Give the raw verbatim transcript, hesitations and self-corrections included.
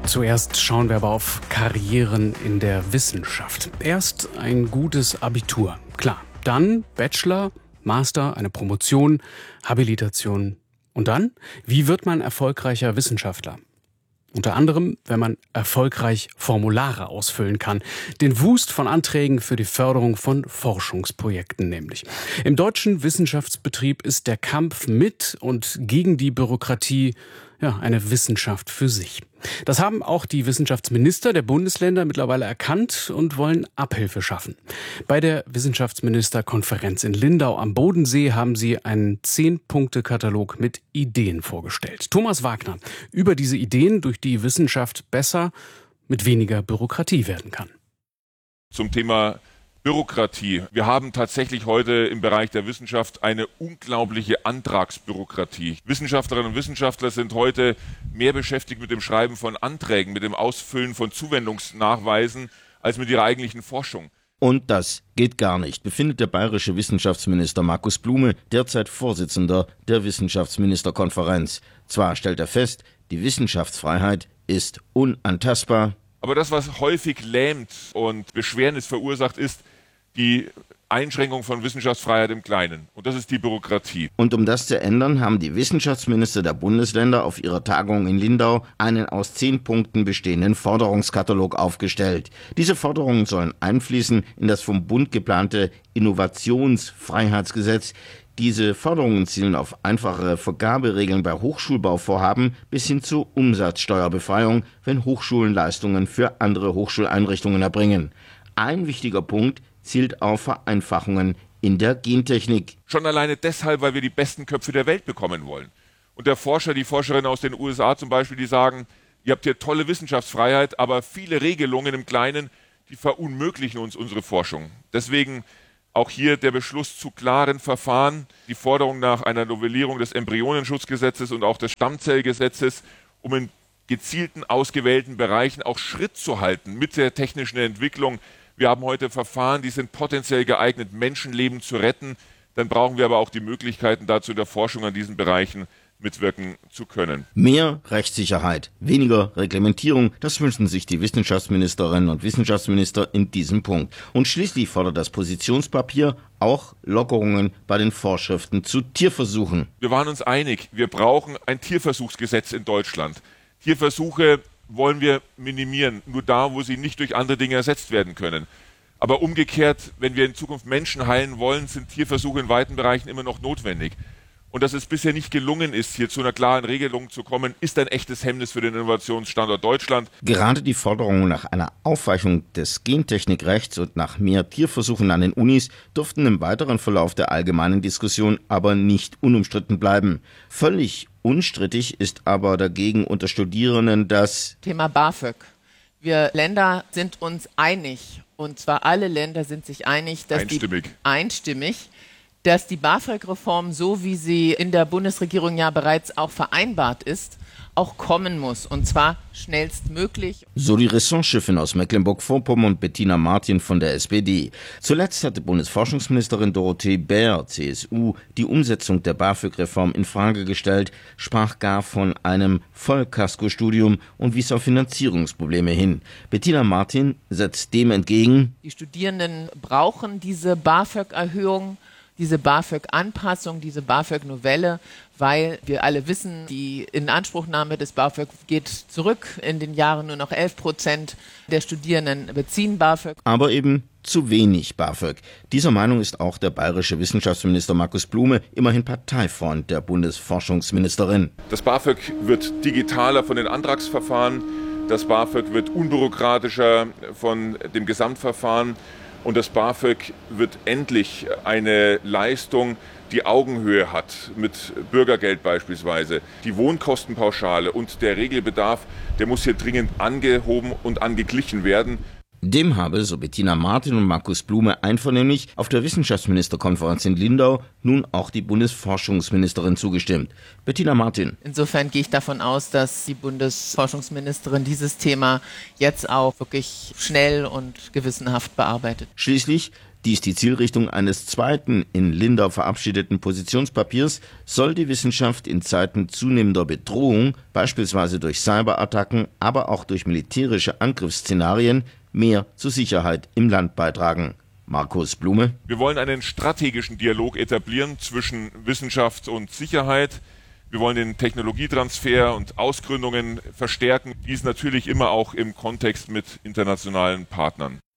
Zuerst schauen wir aber auf Karrieren in der Wissenschaft. Erst ein gutes Abitur, klar. Dann Bachelor, Master, eine Promotion, Habilitation. Und dann, wie wird man erfolgreicher Wissenschaftler? Unter anderem, wenn man erfolgreich Formulare ausfüllen kann. Den Wust von Anträgen für die Förderung von Forschungsprojekten nämlich. Im deutschen Wissenschaftsbetrieb ist der Kampf mit und gegen die Bürokratie ja eine Wissenschaft für sich. Das haben auch die Wissenschaftsminister der Bundesländer mittlerweile erkannt und wollen Abhilfe schaffen. Bei der Wissenschaftsministerkonferenz in Lindau am Bodensee haben sie einen Zehn-Punkte-Katalog mit Ideen vorgestellt. Thomas Wagner über diese Ideen, durch die Wissenschaft besser mit weniger Bürokratie werden kann. Zum Thema Bürokratie. Wir haben tatsächlich heute im Bereich der Wissenschaft eine unglaubliche Antragsbürokratie. Wissenschaftlerinnen und Wissenschaftler sind heute mehr beschäftigt mit dem Schreiben von Anträgen, mit dem Ausfüllen von Zuwendungsnachweisen, als mit ihrer eigentlichen Forschung. Und das geht gar nicht, befindet der bayerische Wissenschaftsminister Markus Blume, derzeit Vorsitzender der Wissenschaftsministerkonferenz. Zwar stellt er fest, die Wissenschaftsfreiheit ist unantastbar. Aber das, was häufig lähmt und Beschwernis verursacht, ist die Einschränkung von Wissenschaftsfreiheit im Kleinen. Und das ist die Bürokratie. Und um das zu ändern, haben die Wissenschaftsminister der Bundesländer auf ihrer Tagung in Lindau einen aus zehn Punkten bestehenden Forderungskatalog aufgestellt. Diese Forderungen sollen einfließen in das vom Bund geplante Innovationsfreiheitsgesetz. Diese Forderungen zielen auf einfachere Vergaberegeln bei Hochschulbauvorhaben bis hin zur Umsatzsteuerbefreiung, wenn Hochschulen Leistungen für andere Hochschuleinrichtungen erbringen. Ein wichtiger Punkt zielt auf Vereinfachungen in der Gentechnik. Schon alleine deshalb, weil wir die besten Köpfe der Welt bekommen wollen. Und der Forscher, die Forscherinnen aus den U S A zum Beispiel, die sagen, ihr habt hier tolle Wissenschaftsfreiheit, aber viele Regelungen im Kleinen, die verunmöglichen uns unsere Forschung. Deswegen auch hier der Beschluss zu klaren Verfahren, die Forderung nach einer Novellierung des Embryonenschutzgesetzes und auch des Stammzellgesetzes, um in gezielten, ausgewählten Bereichen auch Schritt zu halten mit der technischen Entwicklung. Wir haben heute Verfahren, die sind potenziell geeignet, Menschenleben zu retten. Dann brauchen wir aber auch die Möglichkeiten dazu, in der Forschung an diesen Bereichen mitwirken zu können. Mehr Rechtssicherheit, weniger Reglementierung, das wünschen sich die Wissenschaftsministerinnen und Wissenschaftsminister in diesem Punkt. Und schließlich fordert das Positionspapier auch Lockerungen bei den Vorschriften zu Tierversuchen. Wir waren uns einig, wir brauchen ein Tierversuchsgesetz in Deutschland. Tierversuche wollen wir minimieren, nur da, wo sie nicht durch andere Dinge ersetzt werden können. Aber umgekehrt, wenn wir in Zukunft Menschen heilen wollen, sind Tierversuche in weiten Bereichen immer noch notwendig. Und dass es bisher nicht gelungen ist, hier zu einer klaren Regelung zu kommen, ist ein echtes Hemmnis für den Innovationsstandort Deutschland. Gerade die Forderungen nach einer Aufweichung des Gentechnikrechts und nach mehr Tierversuchen an den Unis dürften im weiteren Verlauf der allgemeinen Diskussion aber nicht unumstritten bleiben. Völlig unstrittig ist aber dagegen unter Studierenden das Thema BAföG. Wir Länder sind uns einig, und zwar alle Länder sind sich einig, dass einstimmig. die einstimmig, dass die BAföG-Reform, so wie sie in der Bundesregierung ja bereits auch vereinbart ist, auch kommen muss, und zwar schnellstmöglich. So die Ressortchefin aus Mecklenburg-Vorpommern, Bettina Martin von der S P D. Zuletzt hatte Bundesforschungsministerin Dorothee Bär, C S U, die Umsetzung der BAföG-Reform in Frage gestellt, sprach gar von einem Vollkaskostudium und wies auf Finanzierungsprobleme hin. Bettina Martin setzt dem entgegen: Die Studierenden brauchen diese BAföG-Erhöhung, diese BAföG-Anpassung, diese BAföG-Novelle, weil wir alle wissen, die Inanspruchnahme des BAföG geht zurück. In den Jahren nur noch elf Prozent der Studierenden beziehen BAföG. Aber eben zu wenig BAföG. Dieser Meinung ist auch der bayerische Wissenschaftsminister Markus Blume, immerhin Parteifreund der Bundesforschungsministerin. Das BAföG wird digitaler von den Antragsverfahren, das BAföG wird unbürokratischer von dem Gesamtverfahren. Und das BAföG wird endlich eine Leistung, die Augenhöhe hat, mit Bürgergeld beispielsweise. Die Wohnkostenpauschale und der Regelbedarf, der muss hier dringend angehoben und angeglichen werden. Dem habe, so Bettina Martin und Markus Blume einvernehmlich auf der Wissenschaftsministerkonferenz in Lindau nun auch die Bundesforschungsministerin zugestimmt. Bettina Martin. Insofern gehe ich davon aus, dass die Bundesforschungsministerin dieses Thema jetzt auch wirklich schnell und gewissenhaft bearbeitet. Schließlich Dies die Zielrichtung eines zweiten in Lindau verabschiedeten Positionspapiers, soll die Wissenschaft in Zeiten zunehmender Bedrohung, beispielsweise durch Cyberattacken, aber auch durch militärische Angriffsszenarien, mehr zur Sicherheit im Land beitragen. Markus Blume. Wir wollen einen strategischen Dialog etablieren zwischen Wissenschaft und Sicherheit. Wir wollen den Technologietransfer und Ausgründungen verstärken. Dies natürlich immer auch im Kontext mit internationalen Partnern.